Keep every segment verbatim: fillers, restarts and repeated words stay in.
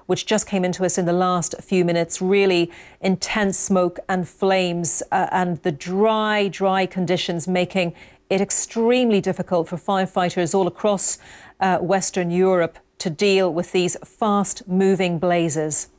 which just came into us in the last few minutes. Really intense smoke and flames uh, and the dry, dry conditions making it extremely difficult for firefighters all across uh, Western Europe to deal with these fast-moving blazes.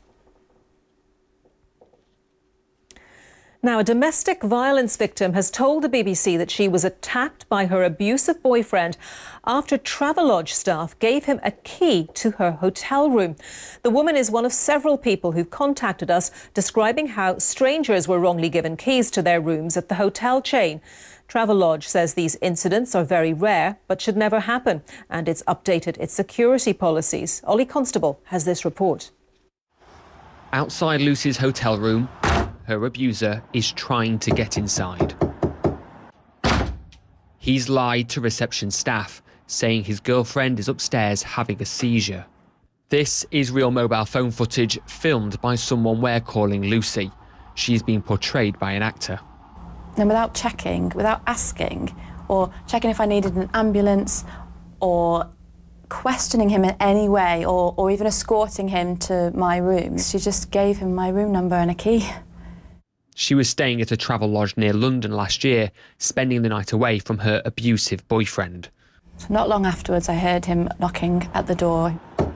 Now, a domestic violence victim has told the B B C that she was attacked by her abusive boyfriend after Travelodge staff gave him a key to her hotel room. The woman is one of several people who've contacted us describing how strangers were wrongly given keys to their rooms at the hotel chain. Travelodge says these incidents are very rare but should never happen, and it's updated its security policies. Ollie Constable has this report. Outside Lucy's hotel room, her abuser is trying to get inside. He's lied to reception staff, saying his girlfriend is upstairs having a seizure. This is real mobile phone footage filmed by someone we're calling Lucy. She's been portrayed by an actor. And without checking, without asking, or checking if I needed an ambulance, or questioning him in any way, or, or even escorting him to my room, she just gave him my room number and a key. She was staying at a Travelodge near London last year, spending the night away from her abusive boyfriend. Not long afterwards, I heard him knocking at the door.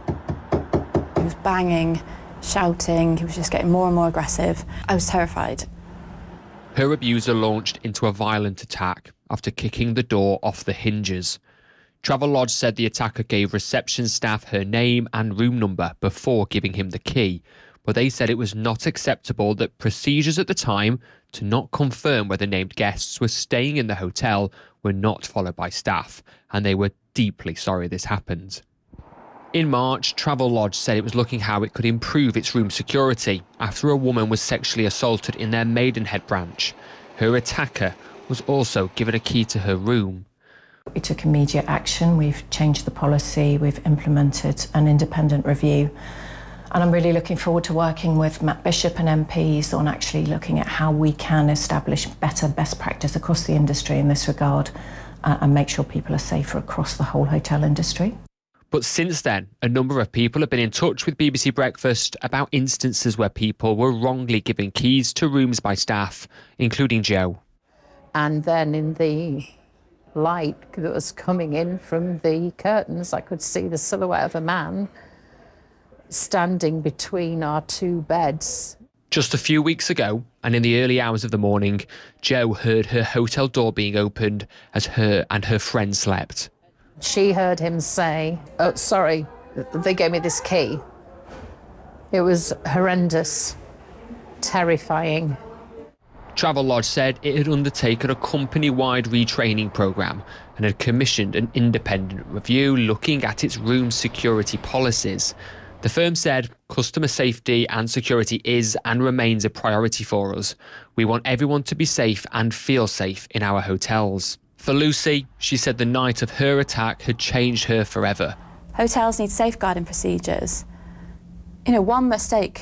He was banging, shouting, he was just getting more and more aggressive. I was terrified. Her abuser launched into a violent attack after kicking the door off the hinges. Travelodge said the attacker gave reception staff her name and room number before giving him the key, but they said it was not acceptable that procedures at the time to not confirm whether named guests were staying in the hotel were not followed by staff, and they were deeply sorry this happened. In March, Travelodge said it was looking how it could improve its room security after a woman was sexually assaulted in their Maidenhead branch. Her attacker was also given a key to her room. We took immediate action. We've changed the policy. We've implemented an independent review. And I'm really looking forward to working with Matt Bishop and M Ps on actually looking at how we can establish better best practice across the industry in this regard uh, and make sure people are safer across the whole hotel industry. But since then, a number of people have been in touch with B B C Breakfast about instances where people were wrongly given keys to rooms by staff, including Joe. And then in the light that was coming in from the curtains, I could see the silhouette of a man standing between our two beds. Just a few weeks ago, and in the early hours of the morning, Joe heard her hotel door being opened as her and her friend slept. She heard him say, "Oh, sorry, they gave me this key." It was horrendous, terrifying. Travelodge said it had undertaken a company-wide retraining programme and had commissioned an independent review looking at its room security policies. The firm said customer safety and security is and remains a priority for us. We want everyone to be safe and feel safe in our hotels. For Lucy, she said the night of her attack had changed her forever. Hotels need safeguarding procedures. You know, one mistake